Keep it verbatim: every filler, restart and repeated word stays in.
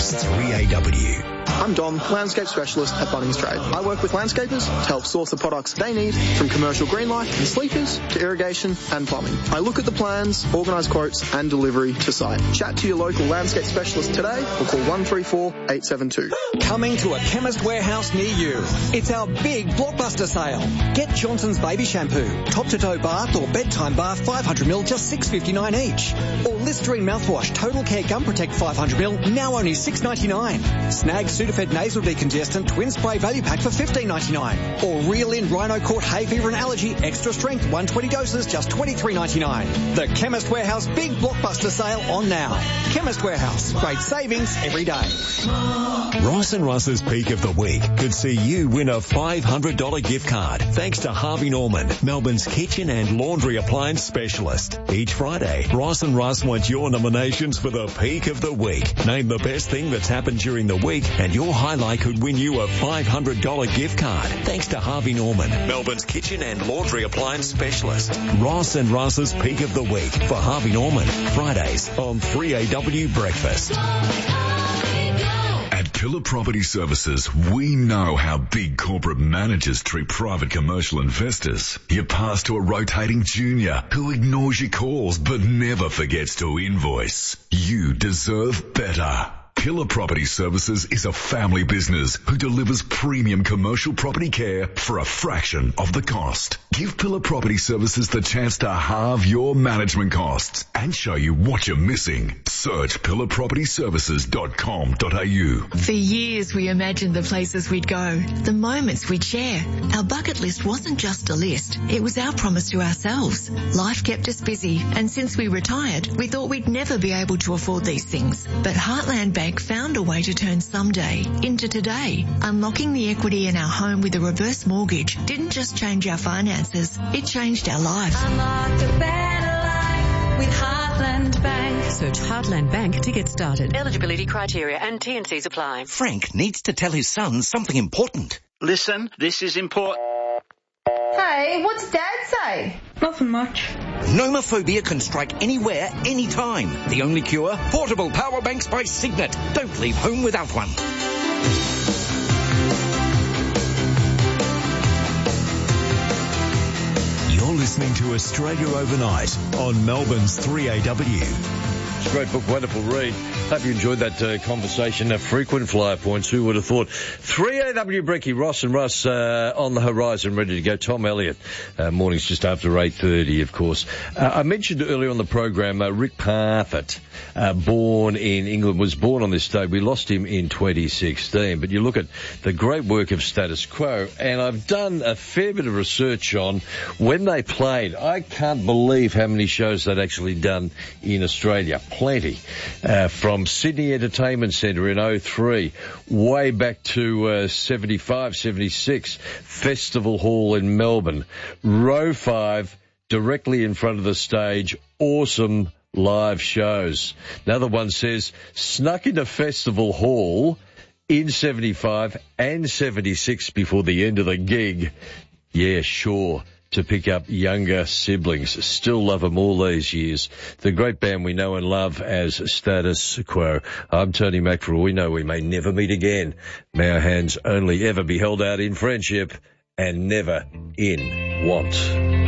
Melbourne's three A W. I'm Dom, landscape specialist at Bunnings Trade. I work with landscapers to help source the products they need, from commercial green light and sleepers to irrigation and plumbing. I look at the plans, organise quotes and delivery to site. Chat to your local landscape specialist today or call one three four, eight seven two. Coming to a Chemist Warehouse near you. It's our big blockbuster sale. Get Johnson's Baby Shampoo, top-to-toe bath or bedtime bath five hundred milliliters, just six dollars fifty-nine each. Or Listerine mouthwash, Total Care Gum Protect five hundred milliliters, now only six dollars ninety-nine. Snag Sudafed Nasal Decongestant Twin Spray Value Pack for fifteen dollars ninety-nine. Or Reel In Rhino Court Hay Fever and Allergy Extra Strength one hundred twenty doses, just twenty-three dollars ninety-nine. The Chemist Warehouse big blockbuster sale on now. Chemist Warehouse, great savings every day. Ross and Russ's Peak of the Week could see you win a five hundred dollars gift card thanks to Harvey Norman, Melbourne's kitchen and laundry appliance specialist. Each Friday, Ross and Russ want your nominations for the Peak of the Week. Name the best thing that's happened during the week and your highlight could win you a five hundred dollars gift card thanks to Harvey Norman, Melbourne's kitchen and laundry appliance specialist. Ross and Russ's Peak of the Week for Harvey Norman, Fridays on three A W Breakfast. At Pillar Property Services, we know how big corporate managers treat private commercial investors. You pass to a rotating junior who ignores your calls but never forgets to invoice. You deserve better. Pillar Property Services is a family business who delivers premium commercial property care for a fraction of the cost. Give Pillar Property Services the chance to halve your management costs and show you what you're missing. Search pillar property services dot com dot a u. For years we imagined the places we'd go, the moments we'd share. Our bucket list wasn't just a list, it was our promise to ourselves. Life kept us busy, and since we retired, we thought we'd never be able to afford these things. But Heartland Bank found a way to turn someday into today. Unlocking the equity in our home with a reverse mortgage didn't just change our finances, it changed our life. Unlocked a better life with Heartland Bank. Search Heartland Bank to get started. Eligibility criteria and T and Cs apply. Frank needs to tell his son something important. Listen, this is important. Hey, what's Dad say? Nothing much. Nomophobia can strike anywhere, anytime. The only cure? Portable power banks by Signet. Don't leave home without one. You're listening to Australia Overnight on Melbourne's three A W. It's a great book, wonderful read. Hope you enjoyed that uh, conversation. Uh, frequent flyer points, who would have thought? three A W Brekkie, Ross and Russ uh, on the horizon, ready to go. Tom Elliott, uh, mornings just after eight thirty, of course. Uh, I mentioned earlier on the program, uh, Rick Parfitt, uh, born in England, was born on this day. We lost him in twenty sixteen. But you look at the great work of Status Quo, and I've done a fair bit of research on when they played. I can't believe how many shows they'd actually done in Australia. Plenty. Uh, from Sydney Entertainment Centre in oh three, way back to uh, seventy-five, seventy-six, Festival Hall in Melbourne, row five, directly in front of the stage, awesome live shows. Another one says, snuck into Festival Hall in seventy-five and seventy-six before the end of the gig. Yeah, sure. To pick up younger siblings. Still love them all these years. The great band we know and love as Status Quo. I'm Tony McFarrell. We know we may never meet again. May our hands only ever be held out in friendship and never in want.